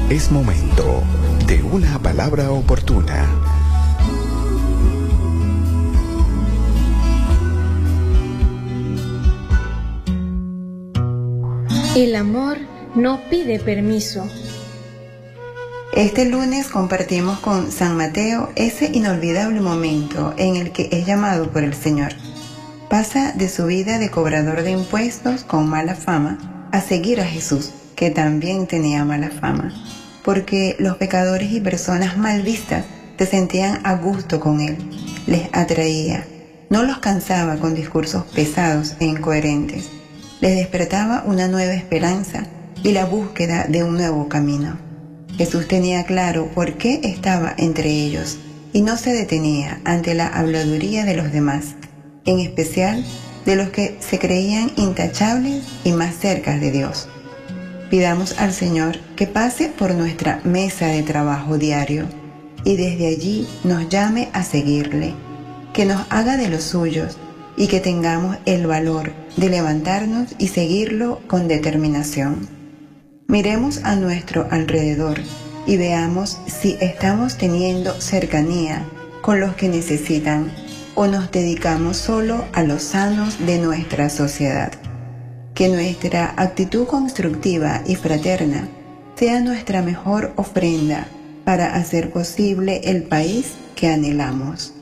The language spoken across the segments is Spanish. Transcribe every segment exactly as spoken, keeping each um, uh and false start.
Es momento de una palabra oportuna. El amor no pide permiso. Este lunes compartimos con San Mateo ese inolvidable momento en el que es llamado por el Señor. Pasa de su vida de cobrador de impuestos con mala fama a seguir a Jesús, que también tenía mala fama, porque los pecadores y personas mal vistas se sentían a gusto con él, les atraía, no los cansaba con discursos pesados e incoherentes, les despertaba una nueva esperanza y la búsqueda de un nuevo camino. Jesús tenía claro por qué estaba entre ellos y no se detenía ante la habladuría de los demás, en especial de los que se creían intachables y más cerca de Dios. Pidamos al Señor que pase por nuestra mesa de trabajo diario y desde allí nos llame a seguirle, que nos haga de los suyos y que tengamos el valor de levantarnos y seguirlo con determinación. Miremos a nuestro alrededor y veamos si estamos teniendo cercanía con los que necesitan o nos dedicamos solo a los sanos de nuestra sociedad. Que nuestra actitud constructiva y fraterna sea nuestra mejor ofrenda para hacer posible el país que anhelamos.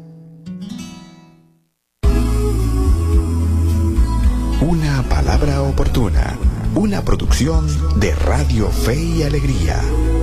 Una palabra oportuna, una producción de Radio Fe y Alegría.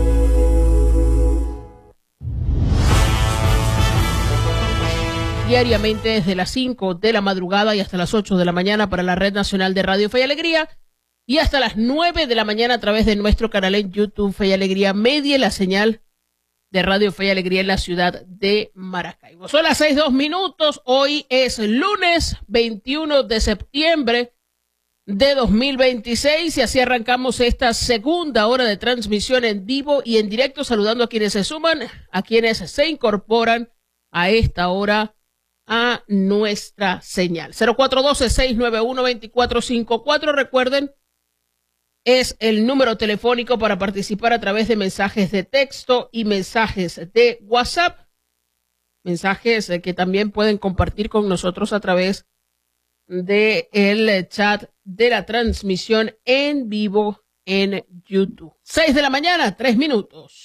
Diariamente desde las cinco de la madrugada y hasta las ocho de la mañana para la Red Nacional de Radio Fe y Alegría y hasta las nueve de la mañana a través de nuestro canal en YouTube Fe y Alegría Media, la señal de Radio Fe y Alegría en la ciudad de Maracaibo. Son las seis, dos minutos. Hoy es lunes veintiuno de septiembre de dos mil veintiséis y así arrancamos esta segunda hora de transmisión en vivo y en directo, saludando a quienes se suman, a quienes se incorporan a esta hora a nuestra señal. cero cuatro uno dos, seis nueve uno, dos cuatro cinco cuatro. Recuerden, es el número telefónico para participar a través de mensajes de texto y mensajes de WhatsApp. Mensajes que también pueden compartir con nosotros a través del chat de la transmisión en vivo en YouTube. Seis de la mañana, tres minutos.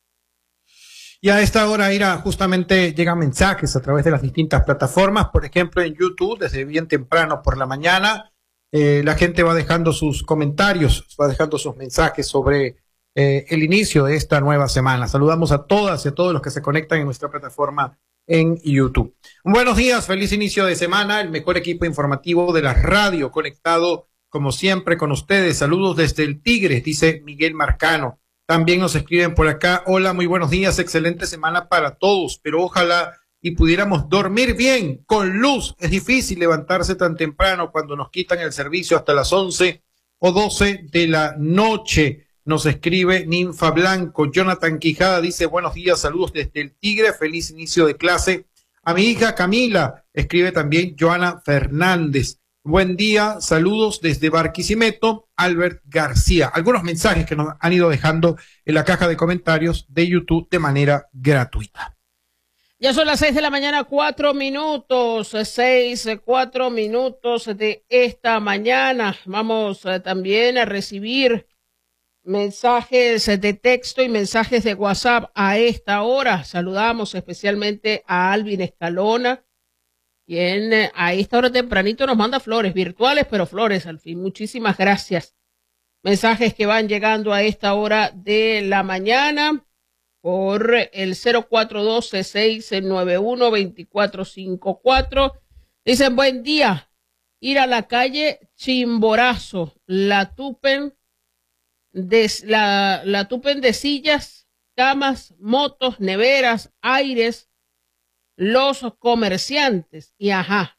Y a esta hora, Ira, justamente llegan mensajes a través de las distintas plataformas. Por ejemplo, en YouTube, desde bien temprano por la mañana, eh, la gente va dejando sus comentarios, va dejando sus mensajes sobre eh, el inicio de esta nueva semana. Saludamos a todas y a todos los que se conectan en nuestra plataforma en YouTube. Buenos días, feliz inicio de semana, el mejor equipo informativo de la radio, conectado como siempre con ustedes. Saludos desde el Tigre, dice Miguel Marcano. También nos escriben por acá, hola, muy buenos días, excelente semana para todos, pero ojalá y pudiéramos dormir bien, con luz. Es difícil levantarse tan temprano cuando nos quitan el servicio hasta las once o doce de la noche. Nos escribe Ninfa Blanco. Jonathan Quijada dice, buenos días, saludos desde el Tigre, feliz inicio de clase. A mi hija Camila, escribe también Joana Fernández. Buen día, saludos desde Barquisimeto, Albert García. Algunos mensajes que nos han ido dejando en la caja de comentarios de YouTube de manera gratuita. Ya son las seis de la mañana, cuatro minutos, seis, cuatro minutos de esta mañana. Vamos eh, también a recibir mensajes de texto y mensajes de WhatsApp a esta hora. Saludamos especialmente a Alvin Escalona, quien a esta hora tempranito nos manda flores virtuales, pero flores al fin. Muchísimas gracias. Mensajes que van llegando a esta hora de la mañana por el cero cuatro uno dos, seis nueve uno, dos cuatro cinco cuatro. Dicen, buen día. Ir a la calle Chimborazo, la tupen de, la, la tupen de sillas, camas, motos, neveras, aires, los comerciantes, y ajá,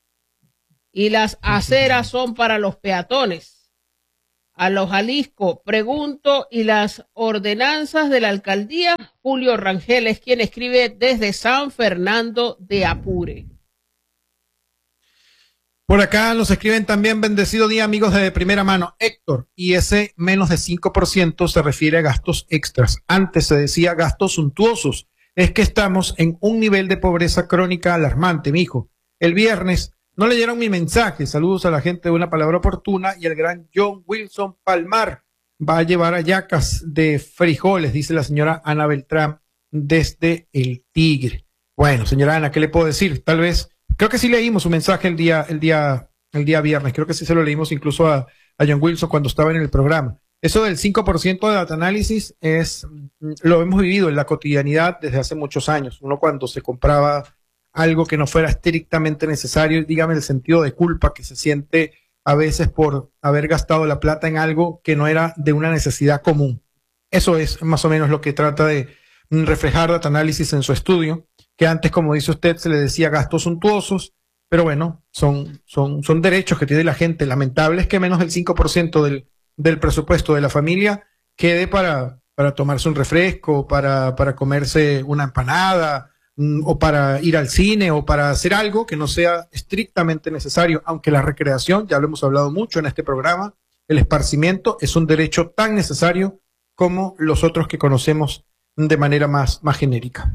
y las aceras son para los peatones. A los Jalisco, pregunto, y las ordenanzas de la alcaldía. Julio Rangel es quien escribe desde San Fernando de Apure. Por acá nos escriben también: bendecido día, amigos de primera mano. Héctor, y ese menos de cinco por ciento se refiere a gastos extras. Antes se decía gastos suntuosos. Es que estamos en un nivel de pobreza crónica alarmante, mijo. El viernes no leyeron mi mensaje. Saludos a la gente de Una Palabra Oportuna y el gran John Wilson Palmar. Va a llevar hallacas de frijoles, dice la señora Ana Beltrán desde El Tigre. Bueno, señora Ana, ¿qué le puedo decir? Tal vez... Creo que sí leímos su mensaje el día, el día, el día viernes. Creo que sí se lo leímos incluso a, a John Wilson cuando estaba en el programa. Eso del cinco por ciento de data análisis es, lo hemos vivido en la cotidianidad desde hace muchos años. Uno cuando se compraba algo que no fuera estrictamente necesario, dígame el sentido de culpa que se siente a veces por haber gastado la plata en algo que no era de una necesidad común. Eso es más o menos lo que trata de reflejar data análisis en su estudio, que antes, como dice usted, se le decía gastos suntuosos, pero bueno, son, son, son derechos que tiene la gente. Lamentable es que menos del cinco por ciento del, del presupuesto de la familia quede para, para tomarse un refresco, para, para comerse una empanada, mm, o para ir al cine, o para hacer algo que no sea estrictamente necesario, aunque la recreación, ya lo hemos hablado mucho en este programa, el esparcimiento es un derecho tan necesario como los otros que conocemos de manera más, más genérica.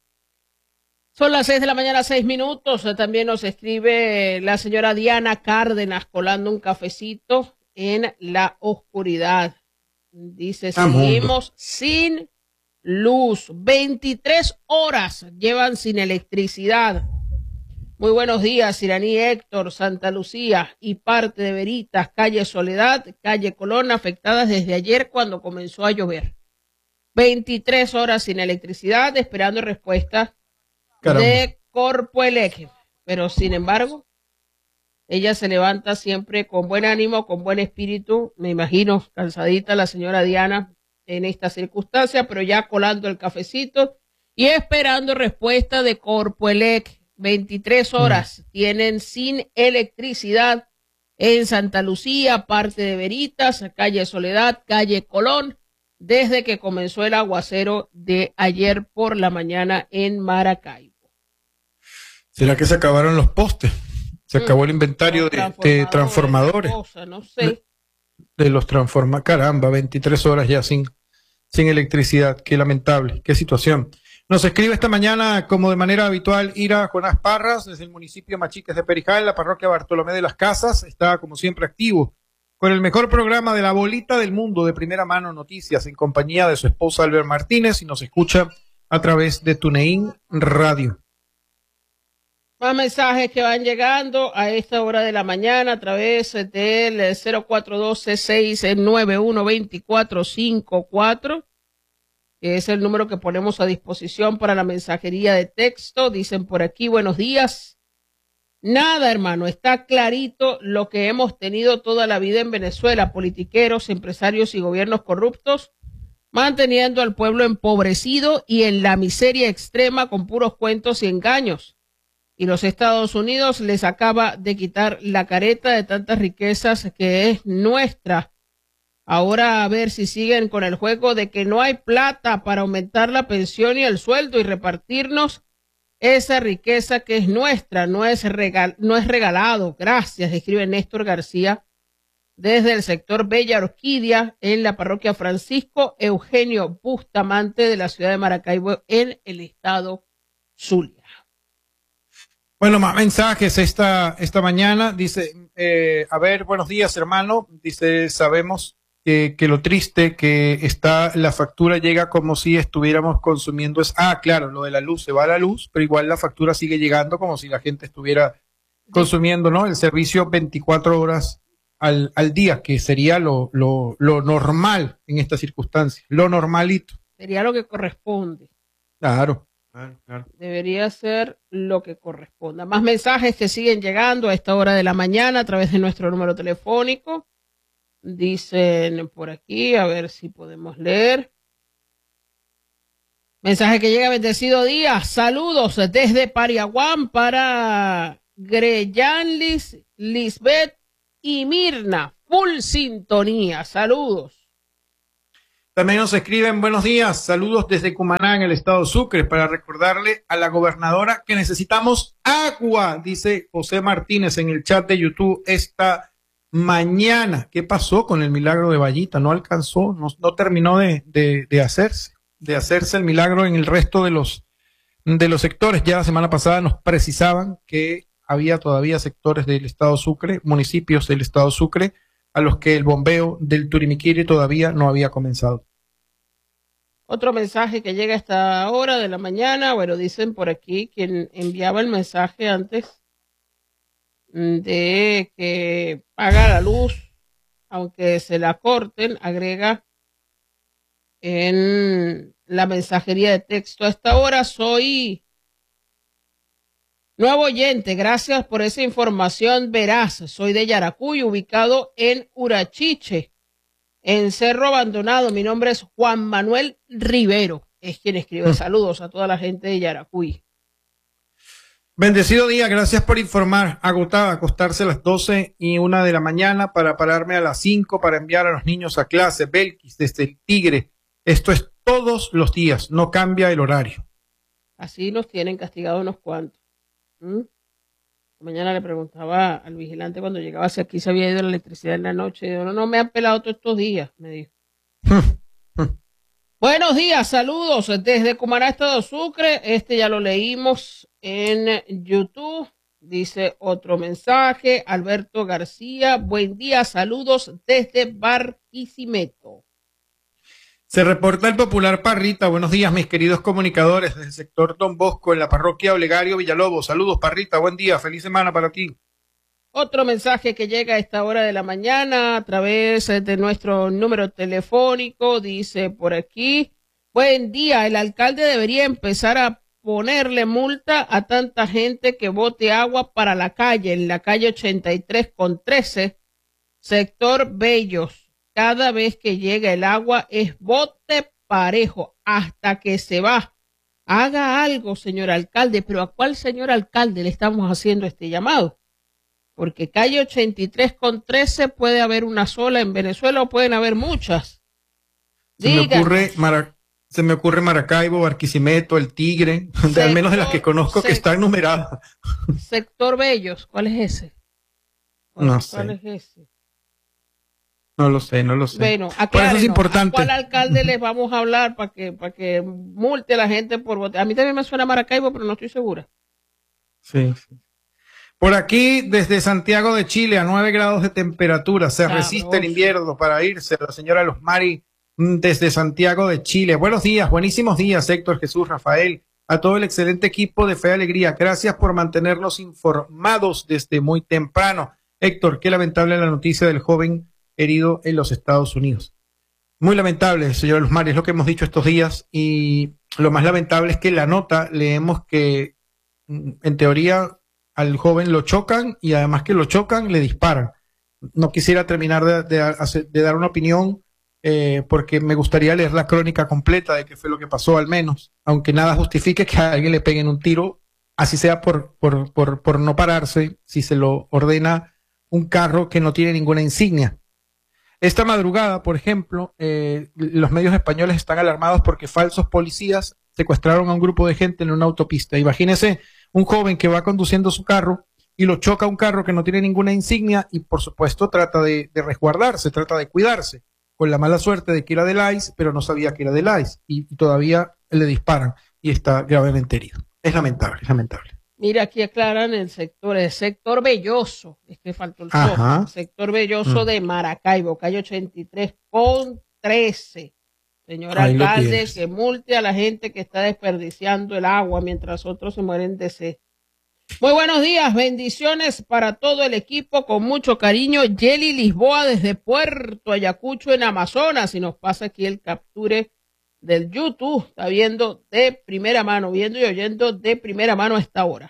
Son las seis de la mañana, seis minutos. También nos escribe la señora Diana Cárdenas colando un cafecito en la oscuridad. Dice, Ah, seguimos mundo. sin luz. veintitrés horas llevan sin electricidad. Muy buenos días, Iraní, Héctor, Santa Lucía y parte de Veritas, calle Soledad, calle Colón, afectadas desde ayer cuando comenzó a llover. veintitrés horas sin electricidad, esperando respuesta Caramba. de Corpoelec, pero sin embargo, ella se levanta siempre con buen ánimo, con buen espíritu, me imagino cansadita la señora Diana en esta circunstancia, pero ya colando el cafecito y esperando respuesta de Corpoelec. veintitrés horas mm. tienen sin electricidad en Santa Lucía, parte de Veritas, calle Soledad, calle Colón, desde que comenzó el aguacero de ayer por la mañana en Maracaibo. ¿Será que se acabaron los postes? Se mm. acabó el inventario de, de transformadores. Cosa, no sé. De, de los transformadores. Caramba, veintitrés horas ya sin, sin electricidad. Qué lamentable, qué situación. Nos escribe esta mañana, como de manera habitual, Ira Jonás Parras, desde el municipio Machiques de Perijal, la parroquia Bartolomé de las Casas. Está, como siempre, activo con el mejor programa de la bolita del mundo de primera mano, noticias, en compañía de su esposa Albert Martínez, y nos escucha a través de TuneIn Radio. Más mensajes que van llegando a esta hora de la mañana a través del cero cuatro uno dos seis nueve uno dos cuatro cinco cuatro, que es el número que ponemos a disposición para la mensajería de texto. Dicen por aquí, buenos días. Nada, hermano, está clarito lo que hemos tenido toda la vida en Venezuela, politiqueros, empresarios y gobiernos corruptos, manteniendo al pueblo empobrecido y en la miseria extrema con puros cuentos y engaños. Y los Estados Unidos les acaba de quitar la careta de tantas riquezas que es nuestra. Ahora a ver si siguen con el juego de que no hay plata para aumentar la pensión y el sueldo y repartirnos esa riqueza que es nuestra, no es, regal, no es regalado. Gracias, escribe Néstor García desde el sector Bella Orquídea en la parroquia Francisco Eugenio Bustamante de la ciudad de Maracaibo en el estado Zulia. Bueno, más mensajes esta, esta mañana. Dice, eh, a ver, buenos días, hermano. Dice, sabemos que, que lo triste que está, la factura llega como si estuviéramos consumiendo. Es, ah, claro, lo de la luz, se va a la luz, pero igual la factura sigue llegando como si la gente estuviera consumiendo, ¿no? El servicio veinticuatro horas al, al día, que sería lo, lo, lo normal en estas circunstancias, lo normalito. Sería lo que corresponde. Claro. Claro, claro. Debería ser lo que corresponda. Más mensajes que siguen llegando a esta hora de la mañana a través de nuestro número telefónico. Dicen por aquí, a ver si podemos leer. Mensaje que llega, bendecido día. Saludos desde Pariaguán para Greyanlis, Lisbeth y Mirna. Full sintonía. Saludos. También nos escriben, buenos días, saludos desde Cumaná, en el estado Sucre, para recordarle a la gobernadora que necesitamos agua, dice José Martínez en el chat de YouTube esta mañana. ¿Qué pasó con el milagro de Vallita? No alcanzó, no, no terminó de, de, de hacerse, de hacerse el milagro en el resto de los, de los sectores. Ya la semana pasada nos precisaban que había todavía sectores del estado Sucre, municipios del estado Sucre, a los que el bombeo del Turimiquiri todavía no había comenzado. Otro mensaje que llega a esta hora de la mañana, bueno, dicen por aquí, quien enviaba el mensaje antes de que paga la luz, aunque se la corten, agrega en la mensajería de texto. A esta hora soy nuevo oyente, gracias por esa información veraz. Soy de Yaracuy, ubicado en Urachiche, en Cerro Abandonado. Mi nombre es Juan Manuel Rivero, es quien escribe. Saludos a toda la gente de Yaracuy. Bendecido día, gracias por informar. Agotada, acostarse a las doce y una de la mañana para pararme a las cinco para enviar a los niños a clase. Belkis, desde el Tigre. Esto es todos los días, no cambia el horario. Así nos tienen castigados unos cuantos. ¿Mm? Mañana le preguntaba al vigilante cuando llegaba si aquí se había ido la electricidad en la noche. Yo, no, no me han pelado todos estos días, me dijo. Buenos días, saludos desde Cumaná, estado Sucre. Este ya lo leímos en YouTube. Dice otro mensaje, Alberto García. Buen día, saludos desde Barquisimeto. Se reporta el popular Parrita. Buenos días, mis queridos comunicadores del sector Don Bosco en la parroquia Olegario Villalobos. Saludos, Parrita. Buen día. Feliz semana para ti. Otro mensaje que llega a esta hora de la mañana a través de nuestro número telefónico. Dice por aquí, buen día. El alcalde debería empezar a ponerle multa a tanta gente que bote agua para la calle, en la calle ochenta y tres con trece, sector Bellos. Cada vez que llega el agua es bote parejo hasta que se va. Haga algo, señor alcalde. Pero ¿a cuál señor alcalde le estamos haciendo este llamado? Porque calle ochenta y tres con trece puede haber una sola en Venezuela o pueden haber muchas. Se me ocurre, Mara, se me ocurre Maracaibo, Barquisimeto, El Tigre, sector, de, al menos de las que conozco que están numeradas. Sector Bellos, ¿cuál es ese? ¿Cuál, no ¿cuál sé. es ese? No lo sé, no lo sé. Bueno, por eso es importante. ¿A cuál alcalde les vamos a hablar para que, para que multe a la gente por votar? A mí también me suena Maracaibo, pero no estoy segura. Sí, sí. Por aquí, desde Santiago de Chile, a nueve grados de temperatura, se Sabroso. resiste el invierno para irse. La señora Luz Mari, desde Santiago de Chile. Buenos días, buenísimos días, Héctor, Jesús, Rafael, a todo el excelente equipo de Fe y Alegría. Gracias por mantenernos informados desde muy temprano. Héctor, qué lamentable la noticia del joven herido en los Estados Unidos. Muy lamentable, señora Luz Mari, es lo que hemos dicho estos días, y lo más lamentable es que en la nota leemos que en teoría al joven lo chocan y además que lo chocan le disparan. No quisiera terminar de, de, de dar una opinión eh, porque me gustaría leer la crónica completa de qué fue lo que pasó al menos, aunque nada justifique que a alguien le peguen un tiro, así sea por, por, por, por no pararse, si se lo ordena un carro que no tiene ninguna insignia. Esta madrugada, por ejemplo, eh, los medios españoles están alarmados porque falsos policías secuestraron a un grupo de gente en una autopista. Imagínese un joven que va conduciendo su carro y lo choca un carro que no tiene ninguna insignia y, por supuesto, trata de, de resguardarse, trata de cuidarse, con la mala suerte de que era del I C E, pero no sabía que era del I C E y, y todavía le disparan y está gravemente herido. Es lamentable, es lamentable. Mira, aquí aclaran el sector, el sector Belloso, es que faltó el sol, el sector Belloso mm. de Maracaibo, calle ochenta y tres con trece. Señor Ahí alcalde, que multe a la gente que está desperdiciando el agua mientras otros se mueren de sed. Muy buenos días, bendiciones para todo el equipo, con mucho cariño. Yeli Lisboa desde Puerto Ayacucho en Amazonas, y nos pasa aquí el capture del YouTube, está viendo de primera mano, viendo y oyendo de primera mano a esta hora.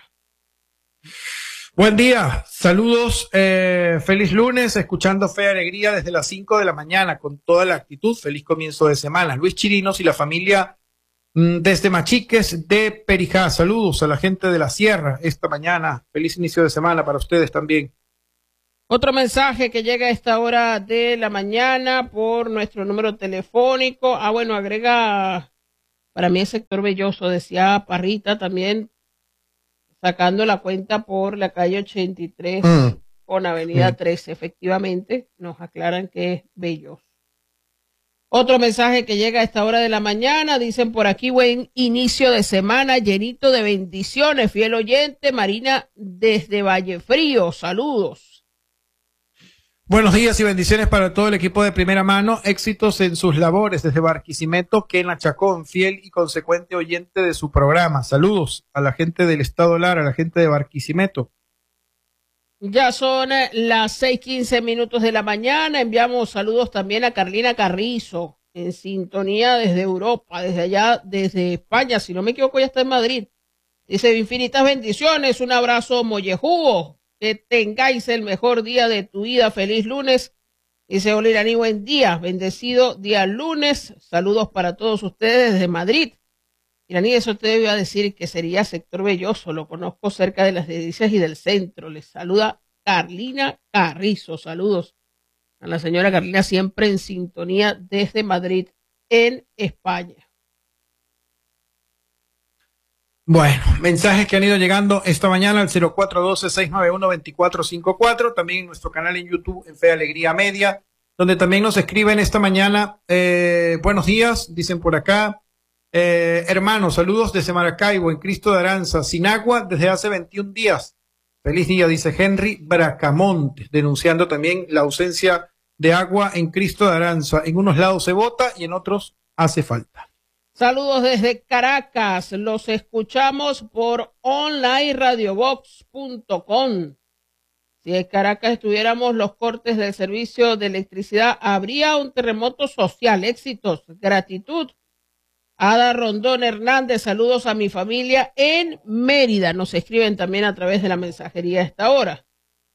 Buen día, saludos, eh, feliz lunes, escuchando Fe y Alegría desde las cinco de la mañana con toda la actitud, feliz comienzo de semana. Luis Chirinos y la familia mmm, desde Machiques de Perijá, saludos a la gente de la sierra esta mañana, feliz inicio de semana para ustedes también. Otro mensaje que llega a esta hora de la mañana por nuestro número telefónico. Ah, bueno, agrega, para mí el sector Belloso, decía Parrita también, sacando la cuenta por la calle ochenta y tres mm. con avenida mm. trece. Efectivamente, nos aclaran que es Belloso. Otro mensaje que llega a esta hora de la mañana, dicen por aquí, buen inicio de semana, llenito de bendiciones, fiel oyente, Marina desde Vallefrío, saludos. Buenos días y bendiciones para todo el equipo de Primera Mano, éxitos en sus labores desde Barquisimeto, Kena Chacón, fiel y consecuente oyente de su programa. Saludos a la gente del Estado Lara, a la gente de Barquisimeto. Ya son las seis quince minutos de la mañana, enviamos saludos también a Carlina Carrizo, en sintonía desde Europa, desde allá, desde España, si no me equivoco ya está en Madrid. Dice, infinitas bendiciones, un abrazo mollejugo. Que tengáis el mejor día de tu vida. Feliz lunes. Dice hola Iraní, buen día. Bendecido día lunes. Saludos para todos ustedes desde Madrid. Iraní, eso te iba a decir que sería sector Belloso. Lo conozco cerca de las Delicias y del centro. Les saluda Carlina Carrizo. Saludos a la señora Carlina, siempre en sintonía desde Madrid, en España. Bueno, mensajes que han ido llegando esta mañana al cero cuatro uno dos, seis nueve uno, dos cuatro cinco cuatro, también en nuestro canal en YouTube, en Fe Alegría Media, donde también nos escriben esta mañana, eh, buenos días, dicen por acá, eh, hermanos, saludos desde Maracaibo, en Cristo de Aranza, sin agua desde hace veintiún días. Feliz día, dice Henry Bracamonte, denunciando también la ausencia de agua en Cristo de Aranza. En unos lados se bota y en otros hace falta. Saludos desde Caracas, los escuchamos por online radiobox punto com. Si en Caracas estuviéramos los cortes del servicio de electricidad, habría un terremoto social. Éxitos, gratitud. Ada Rondón Hernández, saludos a mi familia en Mérida. Nos escriben también a través de la mensajería a esta hora.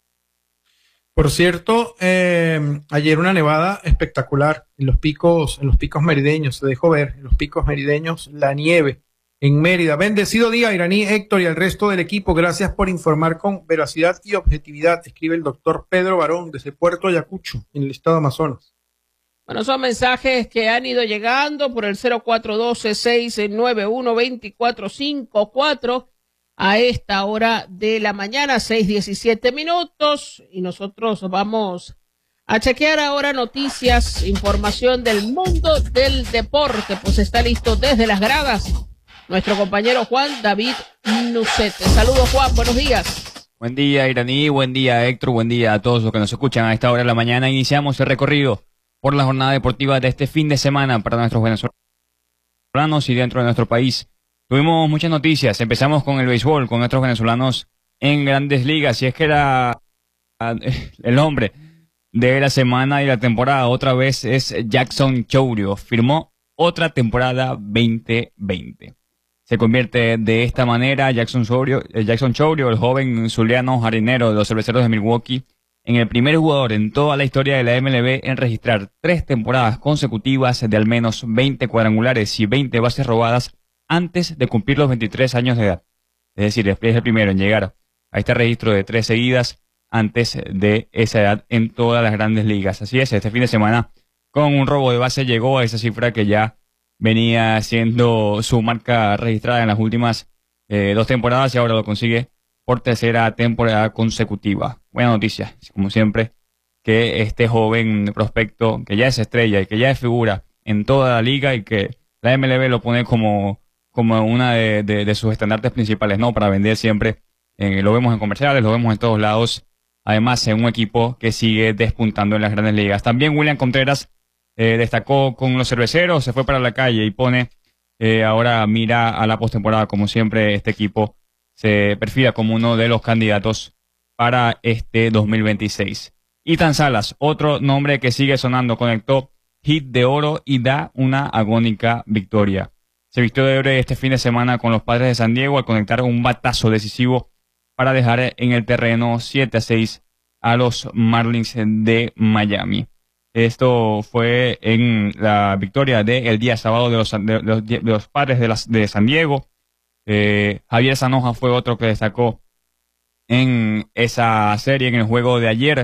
Por cierto, eh, ayer una nevada espectacular en los picos, en los picos merideños, se dejó ver en los picos merideños la nieve en Mérida. Bendecido día, Iraní, Héctor y al resto del equipo. Gracias por informar con veracidad y objetividad, escribe el doctor Pedro Barón desde Puerto Ayacucho, en el estado de Amazonas. Bueno, son mensajes que han ido llegando por el cero cuatro uno dos, seis nueve uno, dos cuatro cinco cuatro. A esta hora de la mañana, seis diecisiete minutos, y nosotros vamos a chequear ahora noticias, información del mundo del deporte. Pues está listo desde las gradas nuestro compañero Juan David Nucete. Saludos, Juan, buenos días. Buen día, Iraní, buen día, Héctor, buen día a todos los que nos escuchan a esta hora de la mañana. Iniciamos el recorrido por la jornada deportiva de este fin de semana para nuestros venezolanos y dentro de nuestro país. Tuvimos muchas noticias. Empezamos con el béisbol, con nuestros venezolanos en Grandes Ligas. Y es que era el nombre de la semana y la temporada otra vez es Jackson Chourio. Firmó otra temporada veinte veinte. Se convierte de esta manera Jackson Chourio, Jackson Chourio, el joven zuliano jardinero de los Cerveceros de Milwaukee, en el primer jugador en toda la historia de la M L B en registrar tres temporadas consecutivas de al menos veinte cuadrangulares y veinte bases robadas antes de cumplir los veintitrés años de edad. Es decir, es el primero en llegar a este registro de tres seguidas antes de esa edad en todas las Grandes Ligas. Así es, este fin de semana con un robo de base llegó a esa cifra que ya venía siendo su marca registrada en las últimas eh, dos temporadas y ahora lo consigue por tercera temporada consecutiva. Buena noticia, como siempre, que este joven prospecto que ya es estrella y que ya es figura en toda la liga y que la M L B lo pone como como una de, de, de sus estandartes principales, ¿no? Para vender siempre, eh, lo vemos en comerciales, lo vemos en todos lados, además en un equipo que sigue despuntando en las Grandes Ligas. También William Contreras eh, destacó con los Cerveceros, se fue para la calle y pone, eh, ahora mira a la postemporada, como siempre este equipo se perfila como uno de los candidatos para este dos mil veintiséis. Ethan Salas, otro nombre que sigue sonando, conectó hit de oro y da una agónica victoria. Se vistió de oro este fin de semana con los Padres de San Diego al conectar un batazo decisivo para dejar en el terreno siete a seis a los Marlins de Miami. Esto fue en la victoria del día sábado de los, de los, de los Padres de, las, de San Diego. Eh, Javier Zanoja fue otro que destacó en esa serie, en el juego de ayer.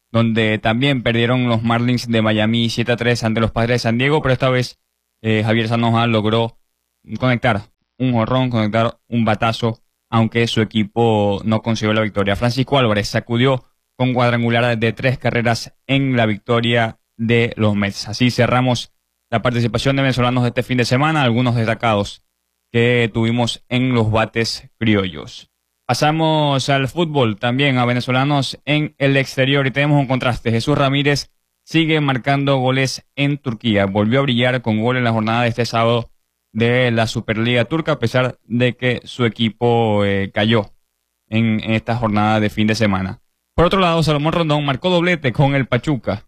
donde también perdieron los Marlins de Miami siete a tres ante los Padres de San Diego, pero esta vez eh, Javier Sandoval logró conectar un jonrón, conectar un batazo, aunque su equipo no consiguió la victoria. Francisco Álvarez sacudió con cuadrangular de tres carreras en la victoria de los Mets. Así cerramos la participación de venezolanos de este fin de semana, algunos destacados que tuvimos en los bates criollos. Pasamos al fútbol, también a venezolanos en el exterior, y tenemos un contraste. Jesús Ramírez sigue marcando goles en Turquía. Volvió a brillar con gol en la jornada de este sábado de la Superliga Turca, a pesar de que su equipo eh, cayó en, en esta jornada de fin de semana. Por otro lado, Salomón Rondón marcó doblete con el Pachuca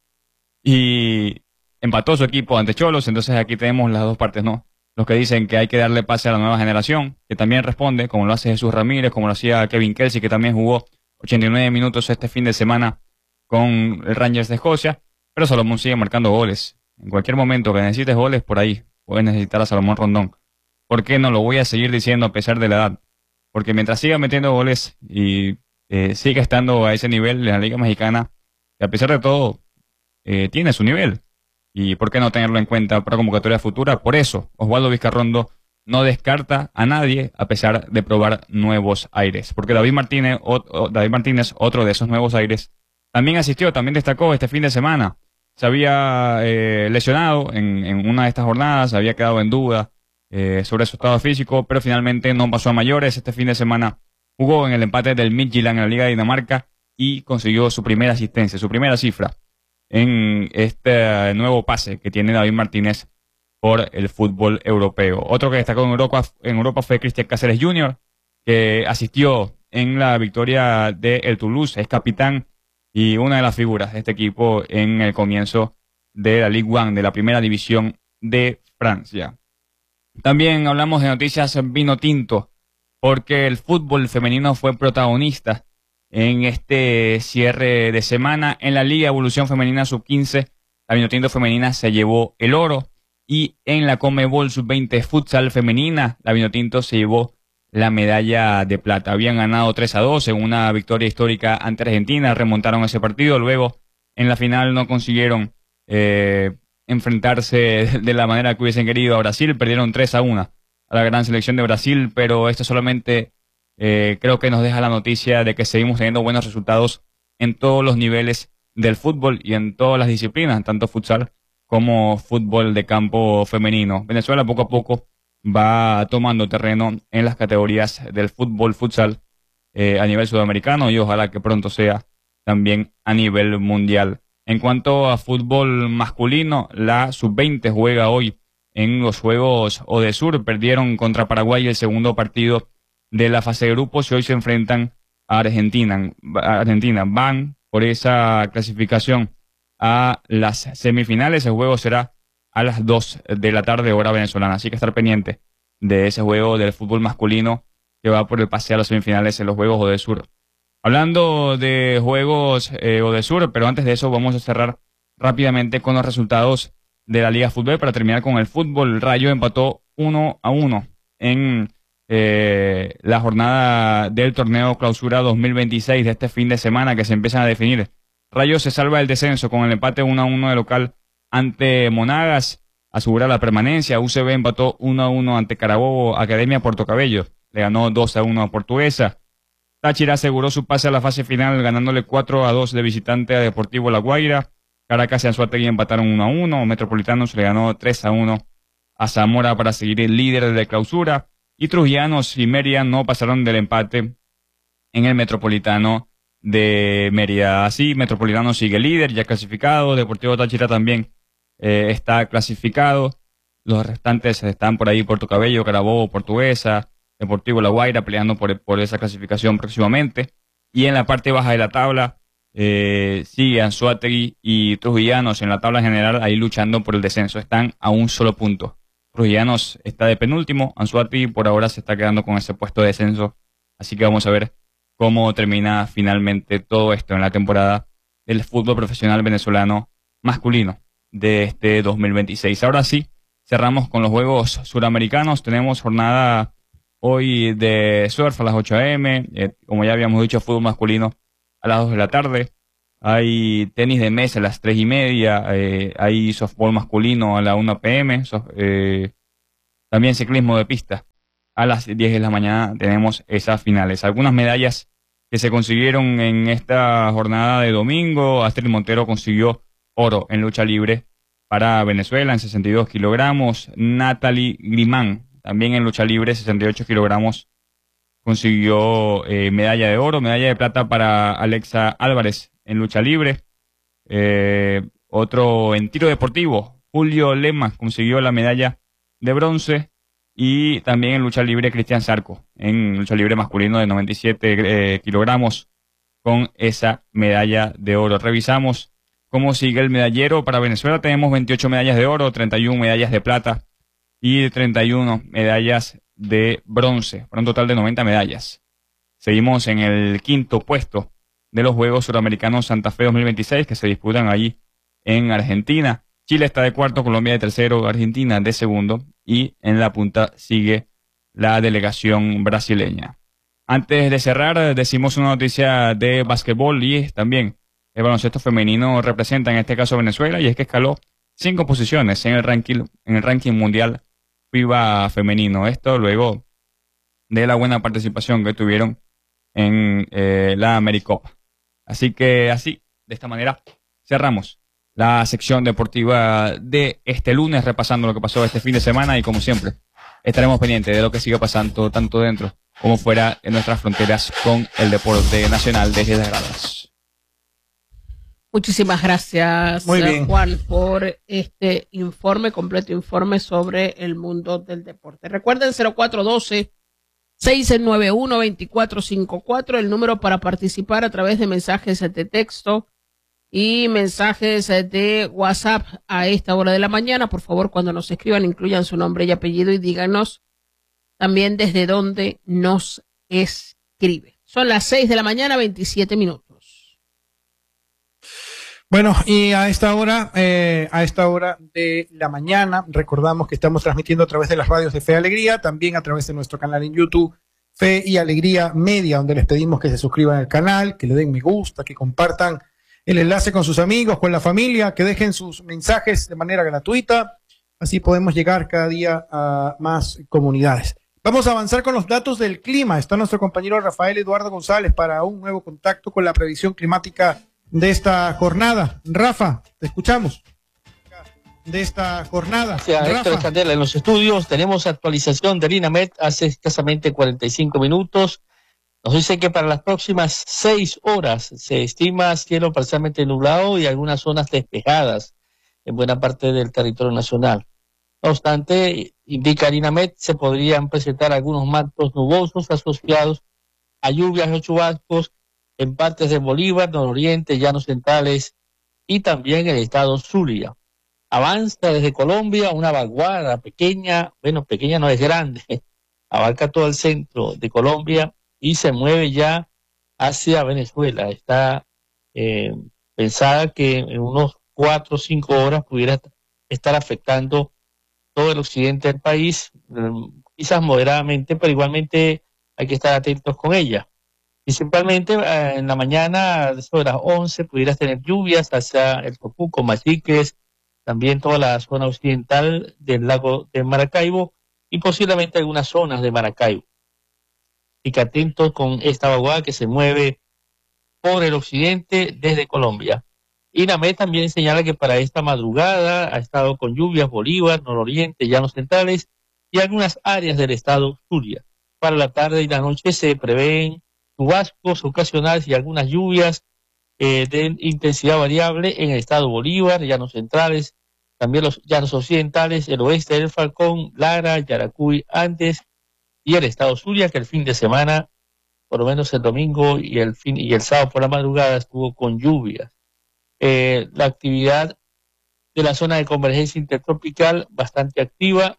y empató su equipo ante Cholos. Entonces aquí tenemos las dos partes, ¿no? Los que dicen que hay que darle pase a la nueva generación, que también responde, como lo hace Jesús Ramírez, como lo hacía Kevin Kelsey, que también jugó ochenta y nueve minutos este fin de semana con el Rangers de Escocia, pero Salomón sigue marcando goles. En cualquier momento que necesites goles, por ahí puedes necesitar a Salomón Rondón. ¿Por qué no lo voy a seguir diciendo a pesar de la edad? Porque mientras siga metiendo goles y eh, siga estando a ese nivel en la Liga Mexicana, que a pesar de todo eh, tiene su nivel. Y por qué no tenerlo en cuenta para convocatoria futura. Por eso, Osvaldo Vizcarrondo no descarta a nadie a pesar de probar nuevos aires. Porque David Martínez, o, o, David Martínez, otro de esos nuevos aires, también asistió, también destacó este fin de semana. Se había eh, lesionado en, en una de estas jornadas, había quedado en duda eh, sobre su estado físico, pero finalmente no pasó a mayores. Este fin de semana jugó en el empate del Midtjylland en la Liga de Dinamarca y consiguió su primera asistencia, su primera cifra en este nuevo pase que tiene David Martínez por el fútbol europeo. Otro que destacó en Europa, en Europa fue Cristian Cáceres junior, que asistió en la victoria del Toulouse, es capitán y una de las figuras de este equipo en el comienzo de la Ligue uno, de la primera división de Francia. También hablamos de noticias vino tinto, porque el fútbol femenino fue protagonista en este cierre de semana. En la Liga Evolución Femenina sub quince, la Vinotinto femenina se llevó el oro, y en la Conmebol sub veinte Futsal femenina, la Vinotinto se llevó la medalla de plata. Habían ganado tres a dos en una victoria histórica ante Argentina, remontaron ese partido, luego en la final no consiguieron eh, enfrentarse de la manera que hubiesen querido a Brasil, perdieron tres a uno a la gran selección de Brasil, pero esto solamente Eh, creo que nos deja la noticia de que seguimos teniendo buenos resultados en todos los niveles del fútbol y en todas las disciplinas, tanto futsal como fútbol de campo femenino. Venezuela poco a poco va tomando terreno en las categorías del fútbol futsal eh, a nivel sudamericano, y ojalá que pronto sea también a nivel mundial. En cuanto a fútbol masculino, la sub veinte juega hoy en los Juegos Odesur. Perdieron contra Paraguay el segundo partido de la fase de grupos y hoy se enfrentan a Argentina. Argentina van por esa clasificación a las semifinales. El juego será a las dos de la tarde, hora venezolana, así que estar pendiente de ese juego del fútbol masculino que va por el pase a las semifinales en los Juegos Odesur. Hablando de Juegos eh, Odesur, pero antes de eso vamos a cerrar rápidamente con los resultados de la Liga Fútbol para terminar con el fútbol. Rayo empató uno a uno en Eh, la jornada del torneo Clausura dos mil veintiséis de este fin de semana, que se empiezan a definir. Rayo se salva del descenso con el empate uno a uno de local ante Monagas, asegura la permanencia. U C B empató uno a uno ante Carabobo. Academia Puerto Cabello le ganó dos a uno a Portuguesa. Táchira aseguró su pase a la fase final ganándole cuatro a dos de visitante a Deportivo La Guaira. Caracas y Anzoátegui empataron uno a uno. Metropolitanos le ganó tres a uno a Zamora para seguir el líder de Clausura. Y Trujillanos y Mérida no pasaron del empate en el Metropolitano de Mérida. Así, Metropolitano sigue líder, ya clasificado. Deportivo Táchira también eh, está clasificado. Los restantes están por ahí: Puerto Cabello, Carabobo, Portuguesa, Deportivo La Guaira peleando por, por esa clasificación próximamente. Y en la parte baja de la tabla eh, sigue Anzoátegui y Trujillanos en la tabla general ahí luchando por el descenso. Están a un solo punto. Trujillanos está de penúltimo, Anzoátegui por ahora se está quedando con ese puesto de descenso, así que vamos a ver cómo termina finalmente todo esto en la temporada del fútbol profesional venezolano masculino de este dos mil veintiséis. Ahora sí, cerramos con los Juegos Suramericanos. Tenemos jornada hoy de surf a las ocho a eme, eh, como ya habíamos dicho, fútbol masculino a las dos de la tarde. hay tenis de mesa a las tres y media, eh, hay softball masculino a la una p m, so, eh, también ciclismo de pista. A las diez de la mañana tenemos esas finales. Algunas medallas que se consiguieron en esta jornada de domingo. Astrid Montero consiguió oro en lucha libre para Venezuela en sesenta y dos kilogramos. Natalie Grimán, también en lucha libre, sesenta y ocho kilogramos, consiguió eh, medalla de oro. Medalla de plata para Alexa Álvarez en lucha libre. Eh, otro en tiro deportivo, Julio Lema consiguió la medalla de bronce. Y también en lucha libre, Cristian Zarco, en lucha libre masculino de noventa y siete eh, kilogramos, con esa medalla de oro. Revisamos cómo sigue el medallero para Venezuela. Tenemos veintiocho medallas de oro, treinta y una medallas de plata y treinta y una medallas de bronce, para un total de noventa medallas. Seguimos en el quinto puesto de los Juegos Suramericanos Santa Fe dos mil veintiséis, que se disputan allí en Argentina. Chile está de cuarto, Colombia de tercero, Argentina de segundo, y en la punta sigue la delegación brasileña. Antes de cerrar, decimos una noticia de básquetbol y también el baloncesto femenino representa en este caso Venezuela, y es que escaló cinco posiciones en el ranking, en el ranking mundial FIBA femenino. Esto luego de la buena participación que tuvieron en eh, la AmeriCopa. Así que así, de esta manera, cerramos la sección deportiva de este lunes, repasando lo que pasó este fin de semana, y como siempre, estaremos pendientes de lo que siga pasando tanto dentro como fuera de nuestras fronteras con el deporte nacional desde las gradas. Muchísimas gracias, Muy bien, Juan, por este informe, completo informe sobre el mundo del deporte. Recuerden cero cuatro uno dos, seis nueve uno, dos cuatro cinco cuatro, el número para participar a través de mensajes de texto y mensajes de WhatsApp a esta hora de la mañana. Por favor, cuando nos escriban, incluyan su nombre y apellido y díganos también desde dónde nos escribe. Son las seis de la mañana, veintisiete minutos. Bueno, y a esta hora, eh, a esta hora de la mañana, recordamos que estamos transmitiendo a través de las radios de Fe y Alegría, también a través de nuestro canal en YouTube, Fe y Alegría Media, donde les pedimos que se suscriban al canal, que le den me gusta, que compartan el enlace con sus amigos, con la familia, que dejen sus mensajes de manera gratuita. Así podemos llegar cada día a más comunidades. Vamos a avanzar con los datos del clima. Está nuestro compañero Rafael Eduardo González para un nuevo contacto con la previsión climática de esta jornada. Rafa, te escuchamos. De esta jornada. Gracias, Héctor Escandela. En los estudios tenemos actualización del INAMET hace escasamente cuarenta y cinco minutos. Nos dice que para las próximas seis horas se estima cielo parcialmente nublado y algunas zonas despejadas en buena parte del territorio nacional. No obstante, indica el INAMET, se podrían presentar algunos mantos nubosos asociados a lluvias o chubascos en partes de Bolívar, nororiente, llanos centrales y también el estado Zulia. Avanza desde Colombia una vaguada pequeña, bueno, pequeña no es grande, abarca todo el centro de Colombia y se mueve ya hacia Venezuela. Está eh, pensada que en unos cuatro o cinco horas pudiera estar afectando todo el occidente del país, eh, quizás moderadamente, pero igualmente hay que estar atentos con ella. Principalmente eh, en la mañana, sobre las once, pudieras tener lluvias hacia el Tocuco, Machiques, también toda la zona occidental del lago de Maracaibo y posiblemente algunas zonas de Maracaibo. Y que atentos con esta vaguada que se mueve por el occidente desde Colombia. INAMET también señala que para esta madrugada ha estado con lluvias Bolívar, nororiente, llanos centrales y algunas áreas del estado Zulia. Para la tarde y la noche se prevén chubascos ocasionales y algunas lluvias eh, de intensidad variable en el estado Bolívar, llanos centrales, también los llanos occidentales, el oeste del Falcón, Lara, Yaracuy, Andes y el estado Zulia, que el fin de semana, por lo menos el domingo y el fin y el sábado por la madrugada, estuvo con lluvias. Eh, la actividad de la zona de convergencia intertropical bastante activa,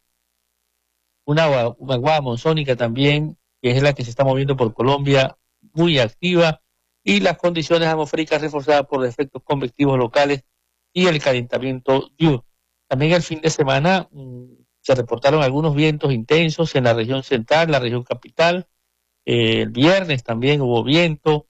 una vaguada monzónica también, que es la que se está moviendo por Colombia, muy activa, y las condiciones atmosféricas reforzadas por efectos convectivos locales y el calentamiento diurno. También el fin de semana mmm, se reportaron algunos vientos intensos en la región central, la región capital. Eh, el viernes también hubo viento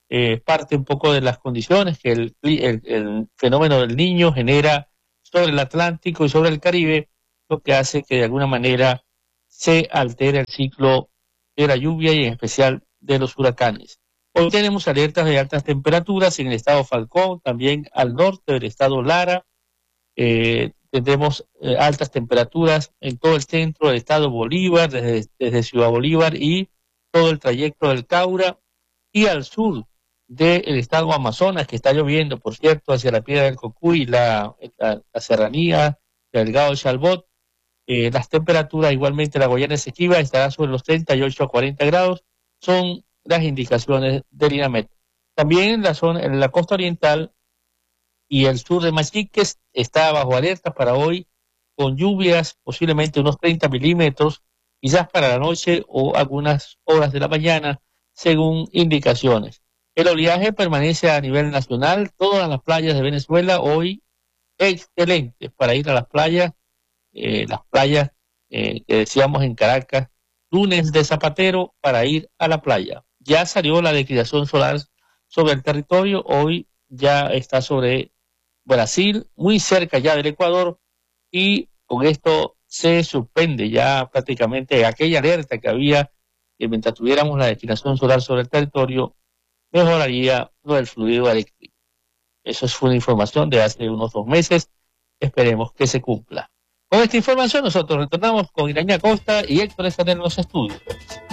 eh, parte un poco de las condiciones que el, el, el fenómeno del Niño genera sobre el Atlántico y sobre el Caribe, lo que hace que de alguna manera se altere el ciclo de la lluvia y en especial de los huracanes. Hoy tenemos alertas de altas temperaturas en el estado Falcón, también al norte del estado Lara. Eh, tendremos eh, altas temperaturas en todo el centro del estado Bolívar, desde, desde Ciudad Bolívar y todo el trayecto del Caura, y al sur del estado Amazonas, que está lloviendo, por cierto, hacia la Piedra del Cocuy, la, la, la serranía, el Delgado de Chalbot. Eh, las temperaturas, igualmente la Guayana Esequiba, estará sobre los treinta y ocho a cuarenta grados, son las indicaciones del INAMET. También en la zona, en la costa oriental y el sur de Machiques está bajo alerta para hoy, con lluvias, posiblemente unos treinta milímetros, quizás para la noche o algunas horas de la mañana, según indicaciones. El oleaje permanece a nivel nacional, todas las playas de Venezuela hoy excelentes para ir a las playas, eh, las playas eh, que decíamos en Caracas, lunes de Zapatero para ir a la playa. Ya salió la declinación solar sobre el territorio, hoy ya está sobre Brasil, muy cerca ya del Ecuador, y con esto se suspende ya prácticamente aquella alerta que había, que mientras tuviéramos la declinación solar sobre el territorio, mejoraría lo del fluido eléctrico. Eso fue una información de hace unos dos meses, esperemos que se cumpla. Con esta información nosotros retornamos con Iraña Costa y Héctor están en los estudios.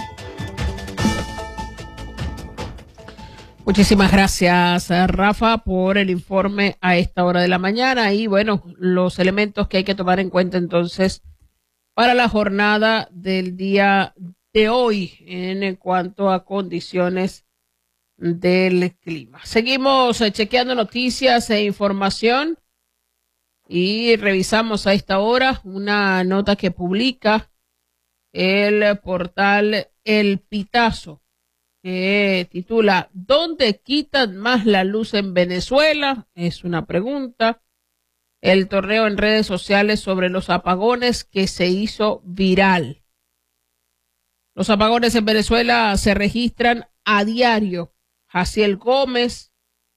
Muchísimas gracias, Rafa, por el informe a esta hora de la mañana y, bueno, los elementos que hay que tomar en cuenta entonces para la jornada del día de hoy en cuanto a condiciones del clima. Seguimos chequeando noticias e información y revisamos a esta hora una nota que publica el portal El Pitazo, que titula ¿Dónde quitan más la luz en Venezuela? Es una pregunta. El torneo en redes sociales sobre los apagones que se hizo viral. Los apagones en Venezuela se registran a diario. Jaciel Gómez,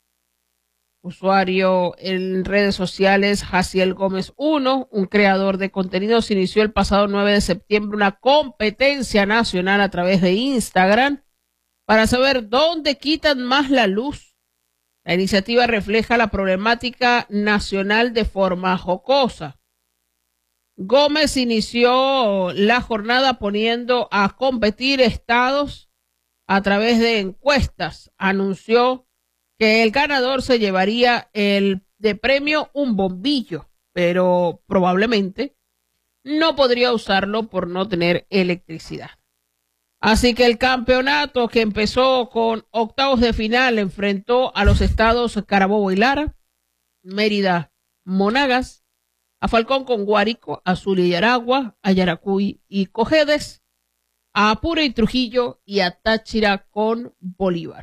usuario en redes sociales Jaciel Gómez uno, un creador de contenidos, inició el pasado nueve de septiembre una competencia nacional a través de Instagram para saber dónde quitan más la luz. La iniciativa refleja la problemática nacional de forma jocosa. Gómez inició la jornada poniendo a competir estados a través de encuestas. Anunció que el ganador se llevaría el de premio un bombillo, pero probablemente no podría usarlo por no tener electricidad. Así que el campeonato, que empezó con octavos de final, enfrentó a los estados Carabobo y Lara, Mérida, Monagas, a Falcón con Guárico, a Zulia y Aragua, a Yaracuy y Cojedes, a Apure y Trujillo y a Táchira con Bolívar.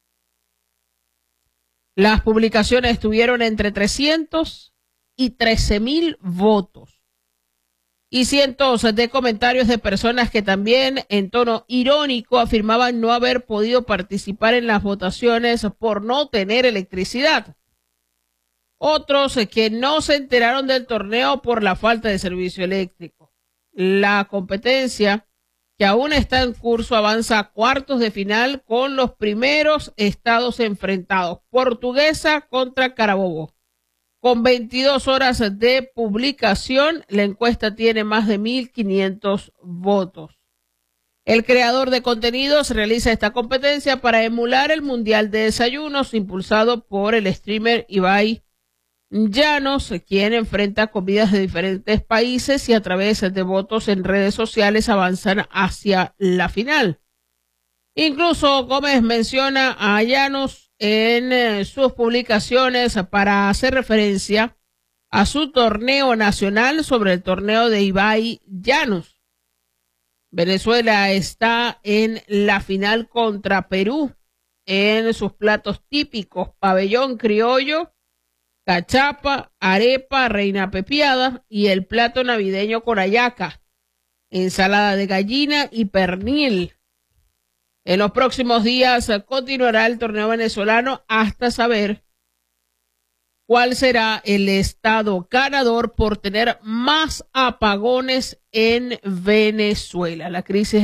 Las publicaciones tuvieron entre trescientos y trece mil votos y cientos de comentarios de personas que también en tono irónico afirmaban no haber podido participar en las votaciones por no tener electricidad. Otros que no se enteraron del torneo por la falta de servicio eléctrico. La competencia, que aún está en curso, avanza a cuartos de final con los primeros estados enfrentados. Portuguesa contra Carabobo. Con veintidós horas de publicación, la encuesta tiene más de mil quinientos votos. El creador de contenidos realiza esta competencia para emular el Mundial de Desayunos impulsado por el streamer Ibai Llanos, quien enfrenta comidas de diferentes países y a través de votos en redes sociales avanzan hacia la final. Incluso Gómez menciona a Llanos en eh, sus publicaciones para hacer referencia a su torneo nacional sobre el torneo de Ibai Llanos. Venezuela está en la final contra Perú en sus platos típicos: pabellón criollo, cachapa, arepa, reina pepiada y el plato navideño con hallaca, ensalada de gallina y pernil. En los próximos días continuará el torneo venezolano hasta saber cuál será el estado ganador por tener más apagones en Venezuela. La crisis